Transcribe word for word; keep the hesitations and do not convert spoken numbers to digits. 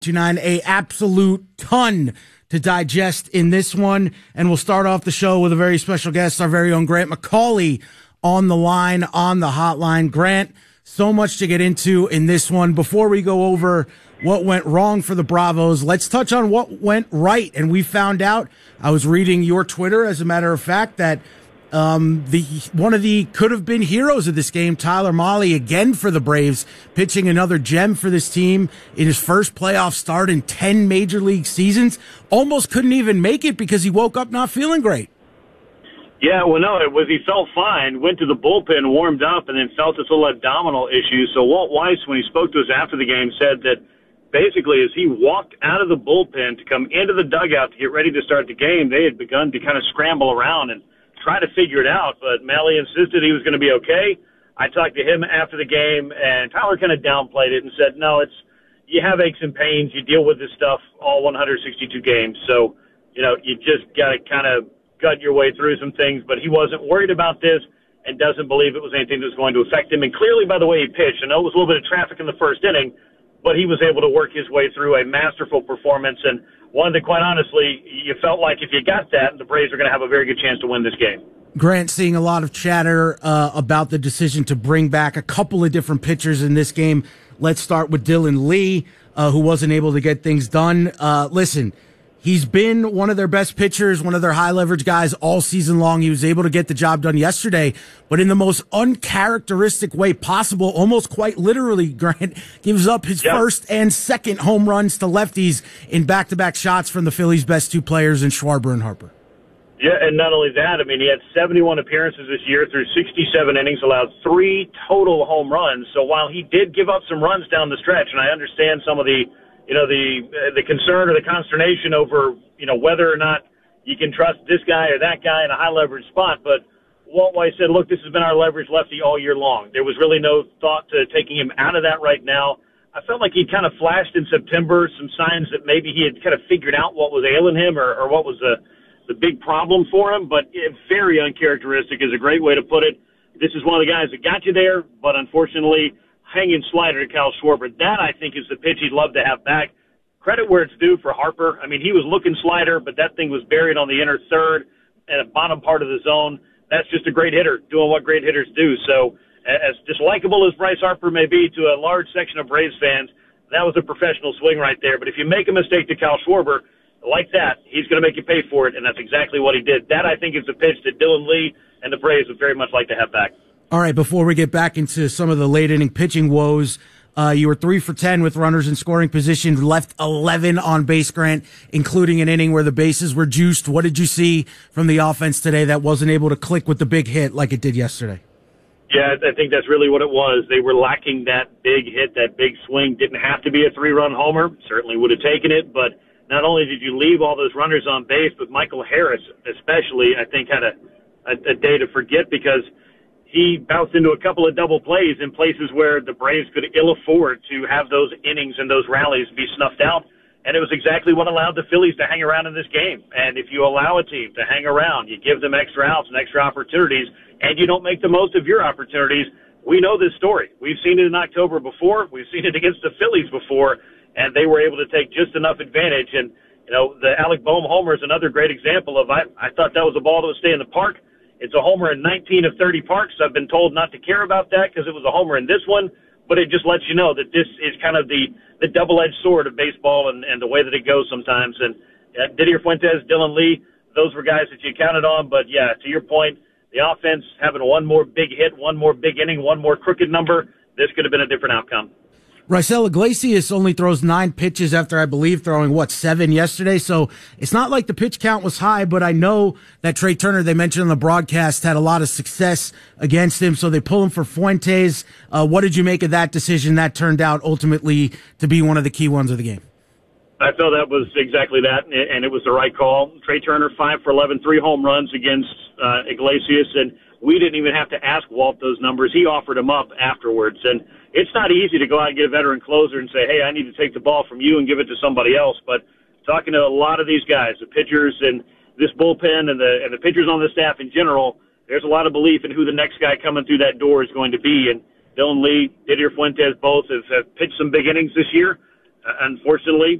Nine, a absolute ton to digest in this one, and we'll start off the show with a very special guest, our very own Grant McCauley on the line, on the hotline. Grant, so much to get into in this one. Before we go over what went wrong for the Bravos, let's touch on what went right. And we found out, I was reading your Twitter, as a matter of fact, that Um, the one of the could have been heroes of this game, Tyler Mahle, again for the Braves, pitching another gem for this team in his first playoff start in ten major league seasons. Almost couldn't even make it because he woke up not feeling great. Yeah, well, no, it was he felt fine, went to the bullpen, warmed up, and then felt this little abdominal issue. So Walt Weiss, when he spoke to us after the game, said that basically as he walked out of the bullpen to come into the dugout to get ready to start the game, they had begun to kind of scramble around and try to figure it out, but Mahle insisted he was going to be okay. I talked to him after the game, and Tyler kind of downplayed it and said, no, it's you have aches and pains. You deal with this stuff all one hundred sixty-two games. So, you know, you just got to kind of gut your way through some things, but he wasn't worried about this and doesn't believe it was anything that was going to affect him. And clearly, by the way he pitched, I know it was a little bit of traffic in the first inning, but he was able to work his way through a masterful performance, and one that, quite honestly, you felt like if you got that, the Braves are going to have a very good chance to win this game. Grant, seeing a lot of chatter uh, about the decision to bring back a couple of different pitchers in this game. Let's start with Dylan Lee, uh, who wasn't able to get things done. Uh, listen, he's been one of their best pitchers, one of their high-leverage guys all season long. He was able to get the job done yesterday, but in the most uncharacteristic way possible, almost quite literally, Grant gives up his yep. first and second home runs to lefties in back-to-back shots from the Phillies' best two players in Schwarber and Harper. Yeah, and not only that, I mean, he had seventy-one appearances this year through sixty-seven innings, allowed three total home runs. So while he did give up some runs down the stretch, and I understand some of the you know, the uh, the concern or the consternation over, you know, whether or not you can trust this guy or that guy in a high-leverage spot. But Walt Weiss said, look, this has been our leverage lefty all year long. There was really no thought to taking him out of that right now. I felt like he kind of flashed in September some signs that maybe he had kind of figured out what was ailing him or, or what was the, the big problem for him. But it, very uncharacteristic is a great way to put it. This is one of the guys that got you there, but unfortunately – hanging slider to Kyle Schwarber. That, I think, is the pitch he'd love to have back. Credit where it's due for Harper. I mean, he was looking slider, but that thing was buried on the inner third and the bottom part of the zone. That's just a great hitter doing what great hitters do. So as dislikable as Bryce Harper may be to a large section of Braves fans, that was a professional swing right there. But if you make a mistake to Kyle Schwarber like that, he's going to make you pay for it, and that's exactly what he did. That, I think, is the pitch that Dylan Lee and the Braves would very much like to have back. All right, before we get back into some of the late-inning pitching woes, uh, you were three for ten with runners in scoring position, left eleven on base, Grant, including an inning where the bases were juiced. What did you see from the offense today that wasn't able to click with the big hit like it did yesterday? Yeah, I think that's really what it was. They were lacking that big hit, that big swing. Didn't have to be a three-run homer. Certainly would have taken it, but not only did you leave all those runners on base, but Michael Harris especially, I think, had a, a, a day to forget because he bounced into a couple of double plays in places where the Braves could ill afford to have those innings and those rallies be snuffed out. And it was exactly what allowed the Phillies to hang around in this game. And if you allow a team to hang around, you give them extra outs and extra opportunities, and you don't make the most of your opportunities, we know this story. We've seen it in October before. We've seen it against the Phillies before, and they were able to take just enough advantage. And, you know, the Alec Boehm homer is another great example of I, I thought that was a ball that would stay in the park. It's a homer in nineteen of thirty parks. I've been told not to care about that because it was a homer in this one, but it just lets you know that this is kind of the, the double-edged sword of baseball and, and the way that it goes sometimes. And uh, Didier Fuentes, Dylan Lee, those were guys that you counted on. But, yeah, to your point, the offense having one more big hit, one more big inning, one more crooked number, this could have been a different outcome. Raisel Iglesias only throws nine pitches after, I believe, throwing, what, seven yesterday. So it's not like the pitch count was high, but I know that Trey Turner, they mentioned on the broadcast, had a lot of success against him. So they pull him for Fuentes. Uh, what did you make of that decision? That turned out ultimately to be one of the key ones of the game. I felt that was exactly that, and it was the right call. Trey Turner, five for eleven, three home runs against uh, Iglesias, and we didn't even have to ask Walt those numbers. He offered them up afterwards, and it's not easy to go out and get a veteran closer and say, hey, I need to take the ball from you and give it to somebody else. But talking to a lot of these guys, the pitchers and this bullpen and the and the pitchers on the staff in general, there's a lot of belief in who the next guy coming through that door is going to be. And Dylan Lee, Didier Fuentes both have, have pitched some big innings this year. unfortunately,